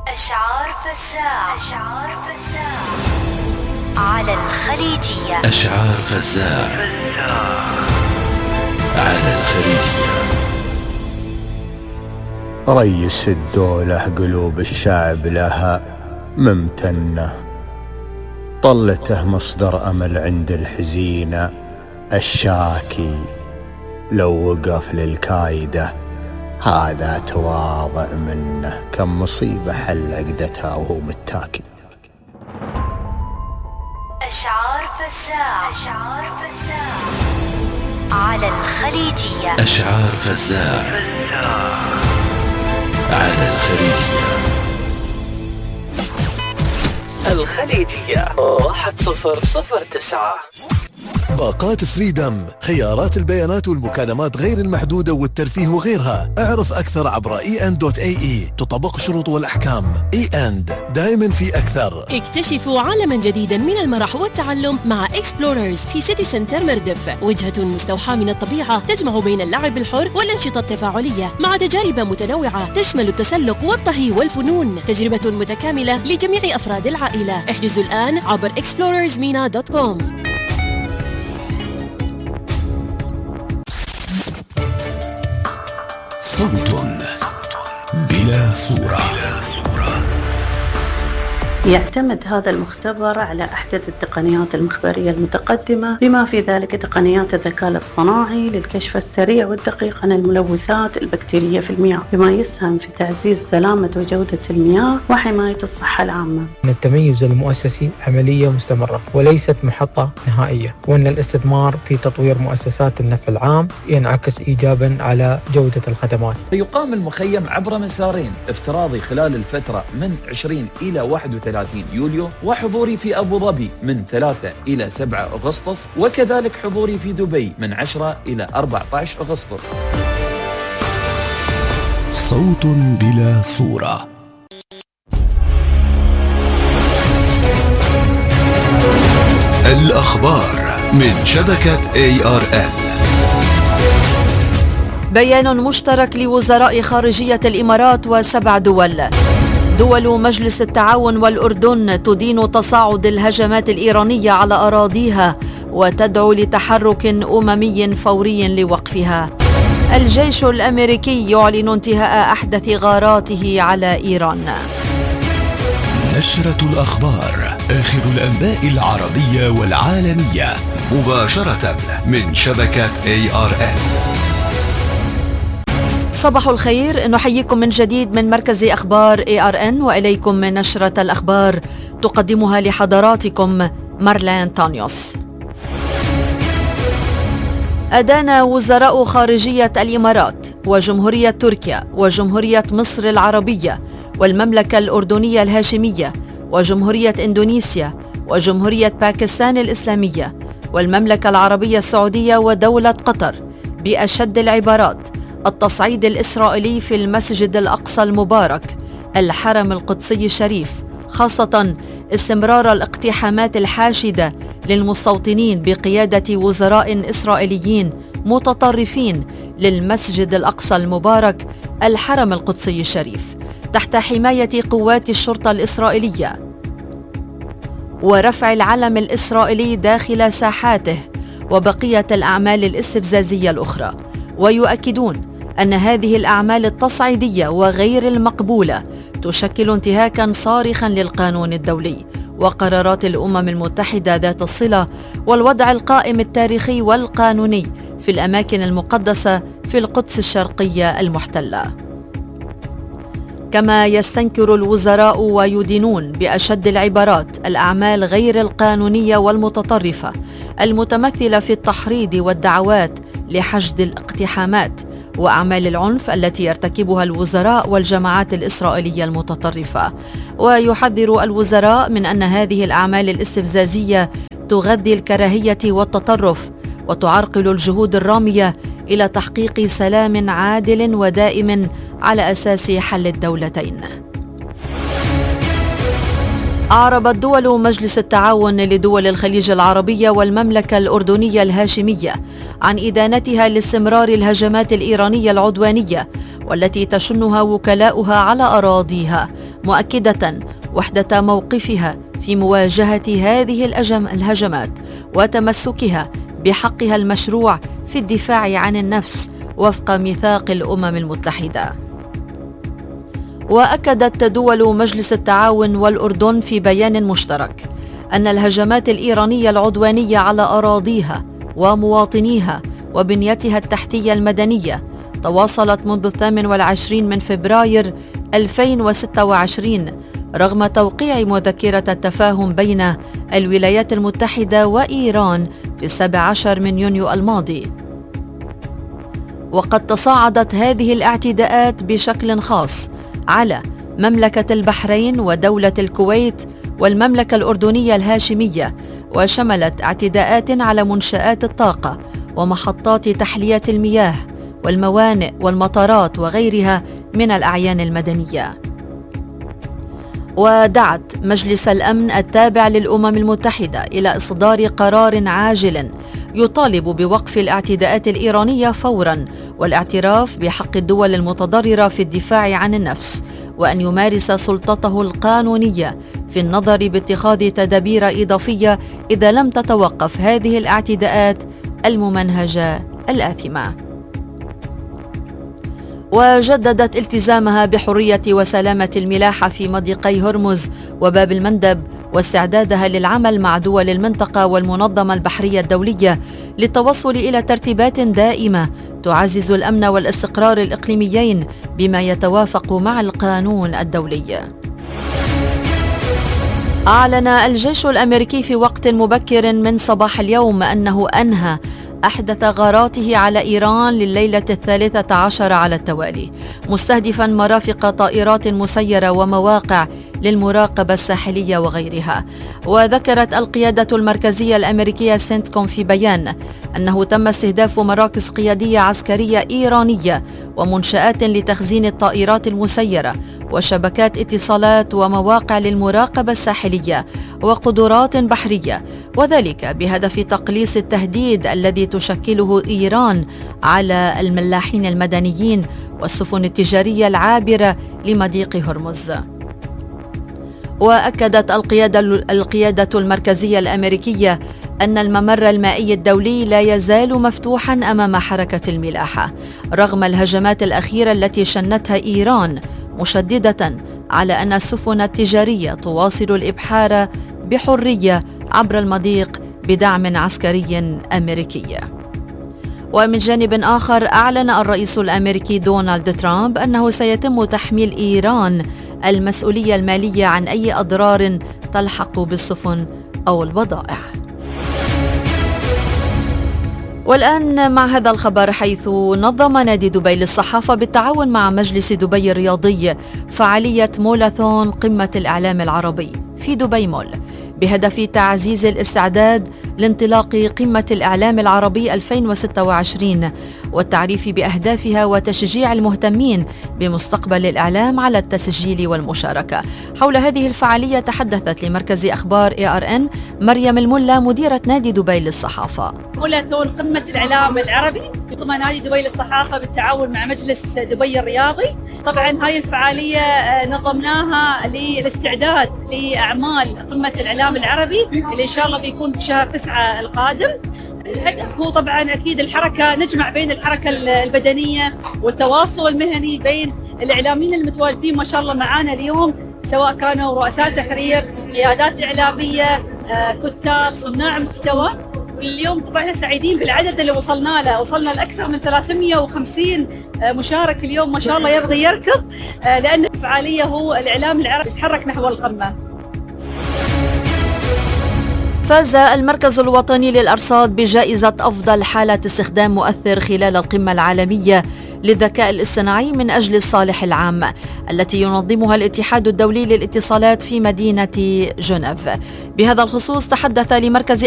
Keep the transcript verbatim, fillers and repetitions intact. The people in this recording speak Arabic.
أشعار فزاع على الخليجية. أشعار فزاع على الخليجية. ريس الدولة قلوب الشعب لها ممتنة، طلته مصدر أمل عند الحزينة الشاكي. لو وقف للكايدة هذا تواضع منه، كم مصيبة حل عقدتها وهو متاكي. أشعار فزاع على الخليجية. أشعار فزاع على الخليجية. الخليجية واحد صفر صفر تسعة. باقات فريدم، خيارات البيانات والمكالمات غير المحدودة والترفيه وغيرها. اعرف أكثر عبر اي ان دوت اي اي. تطبق الشروط والأحكام. اي اند، دائما في أكثر. اكتشفوا عالما جديدا من المرح والتعلم مع اكسبلوررز في سيتي سنتر مردف، وجهة مستوحاة من الطبيعة تجمع بين اللعب الحر والأنشطة التفاعلية مع تجارب متنوعة تشمل التسلق والطهي والفنون. تجربة متكاملة لجميع أفراد العائلة. احجزوا الآن عبر اكسبلوررز مينا دوت كوم. صوت بلا صورة. يعتمد هذا المختبر على أحدث التقنيات المخبرية المتقدمة، بما في ذلك تقنيات الذكاء الاصطناعي للكشف السريع والدقيق عن الملوثات البكتيرية في المياه، بما يسهم في تعزيز سلامة وجودة المياه وحماية الصحة العامة. أن التميز المؤسسي عملية مستمرة وليست محطة نهائية، وأن الاستثمار في تطوير مؤسسات النفع العام ينعكس إيجابا على جودة الخدمات. يقام المخيم عبر مسارين، افتراضي خلال الفترة من عشرين إلى واحد وثلاثين يوليو، وحضوري في أبو ظبي من ثلاثة إلى سبعة أغسطس، وكذلك حضوري في دبي من عشرة إلى أربعة عشر أغسطس. صوت بلا صورة. الأخبار من شبكة إيه آر إل. بيان مشترك لوزراء خارجية الإمارات وسبع دول. دول مجلس التعاون والأردن تدين تصاعد الهجمات الإيرانية على أراضيها وتدعو لتحرك أممي فوري لوقفها. الجيش الأمريكي يعلن انتهاء أحدث غاراته على إيران. نشرة الأخبار، آخر الأنباء العربية والعالمية مباشرة من شبكة إيه آر إل. صباح الخير، نحييكم من جديد من مركز أخبار إيه آر إن، وإليكم من نشرة الأخبار تقدمها لحضراتكم مارلين تانيوس. أدان وزراء خارجية الإمارات وجمهورية تركيا وجمهورية مصر العربية والمملكة الأردنية الهاشمية وجمهورية إندونيسيا وجمهورية باكستان الإسلامية والمملكة العربية السعودية ودولة قطر بأشد العبارات التصعيد الإسرائيلي في المسجد الأقصى المبارك الحرم القدسي الشريف، خاصة استمرار الاقتحامات الحاشدة للمستوطنين بقيادة وزراء إسرائيليين متطرفين للمسجد الأقصى المبارك الحرم القدسي الشريف تحت حماية قوات الشرطة الإسرائيلية، ورفع العلم الإسرائيلي داخل ساحاته وبقية الأعمال الاستفزازية الأخرى. ويؤكدون أن هذه الأعمال التصعيدية وغير المقبولة تشكل انتهاكاً صارخاً للقانون الدولي وقرارات الأمم المتحدة ذات الصلة والوضع القائم التاريخي والقانوني في الأماكن المقدسة في القدس الشرقية المحتلة. كما يستنكر الوزراء ويدينون بأشد العبارات الأعمال غير القانونية والمتطرفة المتمثلة في التحريض والدعوات لحشد الاقتحامات وأعمال العنف التي يرتكبها الوزراء والجماعات الإسرائيلية المتطرفة. ويحذر الوزراء من أن هذه الأعمال الاستفزازية تغذي الكراهية والتطرف وتعرقل الجهود الرامية إلى تحقيق سلام عادل ودائم على أساس حل الدولتين. أعربت دول مجلس التعاون لدول الخليج العربية والمملكة الأردنية الهاشمية عن إدانتها لاستمرار الهجمات الإيرانية العدوانية والتي تشنها وكلاؤها على أراضيها، مؤكدة وحدة موقفها في مواجهة هذه الهجمات وتمسكها بحقها المشروع في الدفاع عن النفس وفق ميثاق الأمم المتحدة. وأكدت دول مجلس التعاون والأردن في بيان مشترك أن الهجمات الإيرانية العدوانية على أراضيها ومواطنيها وبنيتها التحتية المدنية تواصلت منذ الثامن والعشرين من فبراير ألفين وستة وعشرين رغم توقيع مذكرة التفاهم بين الولايات المتحدة وإيران في السابع عشر من يونيو الماضي. وقد تصاعدت هذه الاعتداءات بشكل خاص على مملكة البحرين ودولة الكويت والمملكة الأردنية الهاشمية، وشملت اعتداءات على منشآت الطاقة ومحطات تحلية المياه والموانئ والمطارات وغيرها من الأعيان المدنية. ودعت مجلس الأمن التابع للأمم المتحدة إلى إصدار قرار عاجل يطالب بوقف الاعتداءات الإيرانية فوراً والاعتراف بحق الدول المتضررة في الدفاع عن النفس، وأن يمارس سلطته القانونية في النظر باتخاذ تدابير إضافية إذا لم تتوقف هذه الاعتداءات الممنهجة الآثمة. وجددت التزامها بحرية وسلامة الملاحة في مضيقي هرمز وباب المندب واستعدادها للعمل مع دول المنطقة والمنظمة البحرية الدولية للتوصل إلى ترتيبات دائمة تعزز الأمن والاستقرار الإقليميين بما يتوافق مع القانون الدولي. أعلن الجيش الأمريكي في وقت مبكر من صباح اليوم أنه أنهى أحدث غاراته على إيران لليلة الثالثة عشر على التوالي، مستهدفا مرافق طائرات مسيرة ومواقع للمراقبة الساحلية وغيرها. وذكرت القيادة المركزية الأمريكية سنتكوم في بيان أنه تم استهداف مراكز قيادية عسكرية إيرانية ومنشآت لتخزين الطائرات المسيرة وشبكات اتصالات ومواقع للمراقبة الساحلية وقدرات بحرية، وذلك بهدف تقليص التهديد الذي تشكله إيران على الملاحين المدنيين والسفن التجارية العابرة لمضيق هرمز. وأكدت القيادة القيادة المركزية الأمريكية أن الممر المائي الدولي لا يزال مفتوحا أمام حركة الملاحة رغم الهجمات الأخيرة التي شنتها إيران، مشددة على أن السفن التجارية تواصل الإبحار بحرية عبر المضيق بدعم عسكري أمريكي. ومن جانب آخر، أعلن الرئيس الأمريكي دونالد ترامب أنه سيتم تحميل إيران المسؤولية المالية عن أي أضرار تلحق بالسفن أو البضائع. والآن مع هذا الخبر، حيث نظم نادي دبي للصحافة بالتعاون مع مجلس دبي الرياضي فعالية مولثون قمة الإعلام العربي في دبي مول بهدف تعزيز الاستعداد لانطلاق قمة الإعلام العربي ألفين وستة وعشرين والتعريف بأهدافها وتشجيع المهتمين بمستقبل الإعلام على التسجيل والمشاركة. حول هذه الفعالية تحدثت لمركز أخبار إيه آر إن مريم الملا مديرة نادي دبي للصحافة. مولثون قمة الإعلام العربي ضمن نادي دبي للصحافة بالتعاون مع مجلس دبي الرياضي. طبعا هاي الفعالية نظمناها للاستعداد لأعمال قمة الإعلام العربي اللي إن شاء الله بيكون في شهر تسعة القادم. الهدف هو طبعا أكيد الحركة، نجمع بين الحركة البدنية والتواصل المهني بين الإعلاميين المتواجدين ما شاء الله معانا اليوم، سواء كانوا رؤساء تحرير، قيادات إعلامية، كتاب، صناع محتوى. اليوم طبعا سعيدين بالعدد اللي وصلنا له، وصلنا لأكثر من ثلاثمئة وخمسين مشارك اليوم ما شاء الله يبغي يركض، لأن الفعالية هو الإعلام العربي يتحرك نحو القمة. فاز المركز الوطني للأرصاد بجائزة أفضل حالة استخدام مؤثر خلال القمة العالمية للذكاء الاصطناعي من أجل الصالح العام التي ينظمها الاتحاد الدولي للاتصالات في مدينة جنيف. بهذا الخصوص تحدث لمركز